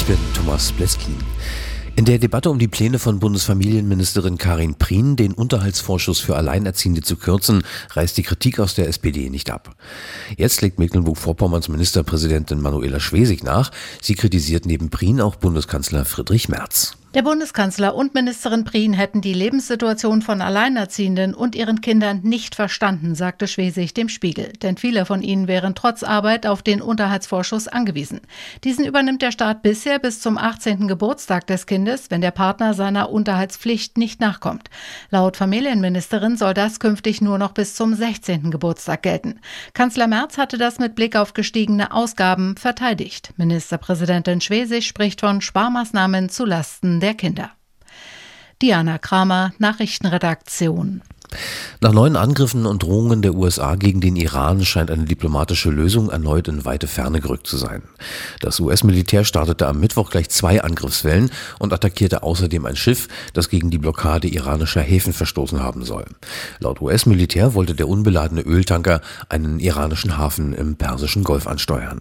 Ich bin Thomas Bleskin. In der Debatte um die Pläne von Bundesfamilienministerin Karin Prien, den Unterhaltsvorschuss für Alleinerziehende zu kürzen, reißt die Kritik aus der SPD nicht ab. Jetzt legt Mecklenburg-Vorpommerns Ministerpräsidentin Manuela Schwesig nach. Sie kritisiert neben Prien auch Bundeskanzler Friedrich Merz. Der Bundeskanzler und Ministerin Prien hätten die Lebenssituation von Alleinerziehenden und ihren Kindern nicht verstanden, sagte Schwesig dem Spiegel. Denn viele von ihnen wären trotz Arbeit auf den Unterhaltsvorschuss angewiesen. Diesen übernimmt der Staat bisher bis zum 18. Geburtstag des Kindes, wenn der Partner seiner Unterhaltspflicht nicht nachkommt. Laut Familienministerin soll das künftig nur noch bis zum 16. Geburtstag gelten. Kanzler Merz hatte das mit Blick auf gestiegene Ausgaben verteidigt. Ministerpräsidentin Schwesig spricht von Sparmaßnahmen zulasten der Kinder. Diana Kramer, Nachrichtenredaktion. Nach neuen Angriffen und Drohungen der USA gegen den Iran scheint eine diplomatische Lösung erneut in weite Ferne gerückt zu sein. Das US-Militär startete am Mittwoch gleich 2 Angriffswellen und attackierte außerdem ein Schiff, das gegen die Blockade iranischer Häfen verstoßen haben soll. Laut US-Militär wollte der unbeladene Öltanker einen iranischen Hafen im Persischen Golf ansteuern.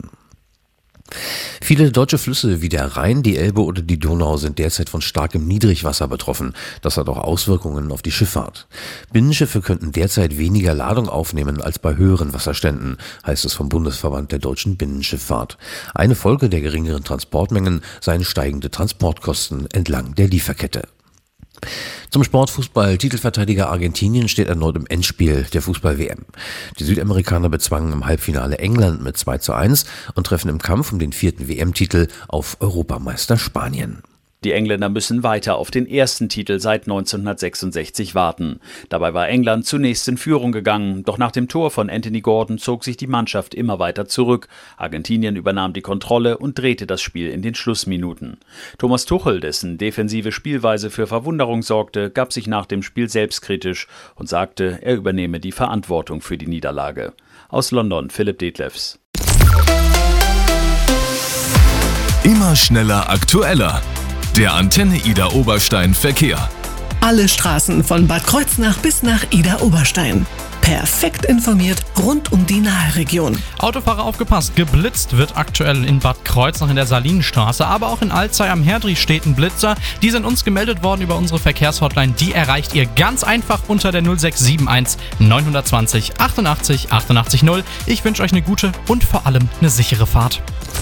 Viele deutsche Flüsse wie der Rhein, die Elbe oder die Donau sind derzeit von starkem Niedrigwasser betroffen. Das hat auch Auswirkungen auf die Schifffahrt. Binnenschiffe könnten derzeit weniger Ladung aufnehmen als bei höheren Wasserständen, heißt es vom Bundesverband der deutschen Binnenschifffahrt. Eine Folge der geringeren Transportmengen seien steigende Transportkosten entlang der Lieferkette. Zum Sportfußball. Titelverteidiger Argentinien steht erneut im Endspiel der Fußball-WM. Die Südamerikaner bezwangen im Halbfinale England mit 2:1 und treffen im Kampf um den 4. WM-Titel auf Europameister Spanien. Die Engländer müssen weiter auf den ersten Titel seit 1966 warten. Dabei war England zunächst in Führung gegangen, doch nach dem Tor von Anthony Gordon zog sich die Mannschaft immer weiter zurück. Argentinien übernahm die Kontrolle und drehte das Spiel in den Schlussminuten. Thomas Tuchel, dessen defensive Spielweise für Verwunderung sorgte, gab sich nach dem Spiel selbstkritisch und sagte, er übernehme die Verantwortung für die Niederlage. Aus London, Philipp Detlefs. Immer schneller, aktueller. Der Antenne Ida Oberstein Verkehr. Alle Straßen von Bad Kreuznach bis nach Ida Oberstein. Perfekt informiert rund um die Nahe-Region. Autofahrer aufgepasst, geblitzt wird aktuell in Bad Kreuznach in der Salinenstraße, aber auch in Alzey am Herdrich steht ein Blitzer. Die sind uns gemeldet worden über unsere Verkehrshotline. Die erreicht ihr ganz einfach unter der 0671 920 88 88 0. Ich wünsche euch eine gute und vor allem eine sichere Fahrt.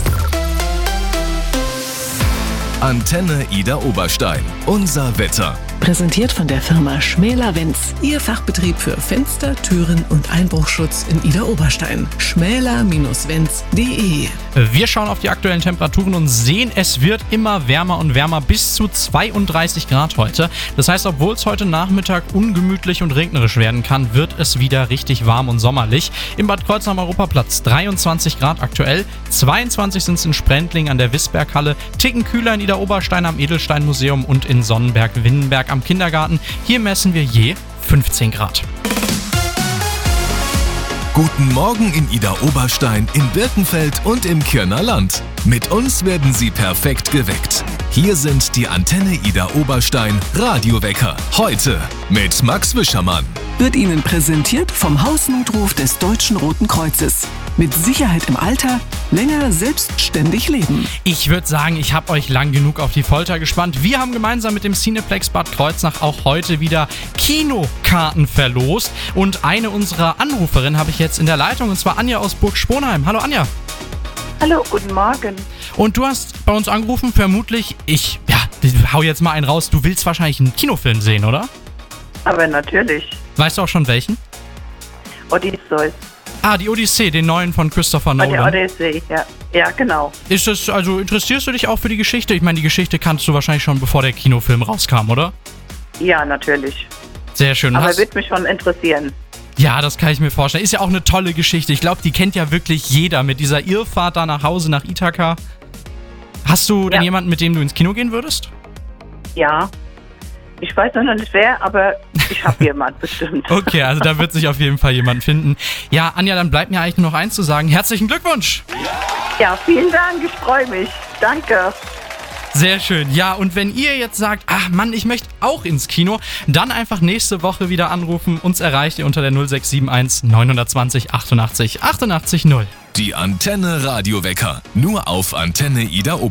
Antenne Ida Oberstein. Unser Wetter. Präsentiert von der Firma Schmäler-Wenz. Ihr Fachbetrieb für Fenster, Türen und Einbruchschutz in Ida Oberstein. schmäler-wenz.de. Wir schauen auf die aktuellen Temperaturen und sehen, es wird immer wärmer und wärmer, bis zu 32 Grad heute. Das heißt, obwohl es heute Nachmittag ungemütlich und regnerisch werden kann, wird es wieder richtig warm und sommerlich. Im Bad Kreuznach am Europaplatz 23 Grad aktuell, 22 sind es in Sprendling an der Wisberghalle, Ticken kühler in Ida Oberstein am Edelsteinmuseum und in Sonnenberg-Winnenberg am Kindergarten. Hier messen wir je 15 Grad. Guten Morgen in Ida Oberstein, in Birkenfeld und im Kirner Land. Mit uns werden Sie perfekt geweckt. Hier sind die Antenne Ida Oberstein Radiowecker. Heute mit Max Wischermann. Wird Ihnen präsentiert vom Hausnotruf des Deutschen Roten Kreuzes. Mit Sicherheit im Alter, länger selbstständig leben. Ich würde sagen, ich habe euch lang genug auf die Folter gespannt. Wir haben gemeinsam mit dem Cineplex Bad Kreuznach auch heute wieder Kinokarten verlost. Und eine unserer Anruferinnen habe ich jetzt in der Leitung, und zwar Anja aus Burg Sponheim. Hallo Anja. Hallo, guten Morgen. Und du hast bei uns angerufen, vermutlich, ich hau jetzt mal einen raus, du willst wahrscheinlich einen Kinofilm sehen, oder? Aber natürlich. Weißt du auch schon welchen? Odysseus. Ah, die Odyssee, den neuen von Christopher Nolan. Die Odyssee, ja. Ja, genau. Interessierst du dich auch für die Geschichte? Ich meine, die Geschichte kannst du wahrscheinlich schon, bevor der Kinofilm rauskam, oder? Ja, natürlich. Sehr schön. Aber wird mich schon interessieren. Ja, das kann ich mir vorstellen. Ist ja auch eine tolle Geschichte. Ich glaube, die kennt ja wirklich jeder mit dieser Irrfahrt da nach Hause nach Ithaka. Hast du denn jemanden, mit dem du ins Kino gehen würdest? Ja. Ich weiß noch nicht wer, aber ich habe jemanden bestimmt. Okay, also da wird sich auf jeden Fall jemand finden. Ja, Anja, dann bleibt mir eigentlich nur noch eins zu sagen. Herzlichen Glückwunsch! Ja, vielen Dank, ich freue mich. Danke. Sehr schön. Ja, und wenn ihr jetzt sagt, ach Mann, ich möchte auch ins Kino, dann einfach nächste Woche wieder anrufen. Uns erreicht ihr unter der 0671 920 88 88 0. Die Antenne Radiowecker. Nur auf Antenne Ida Oberstein.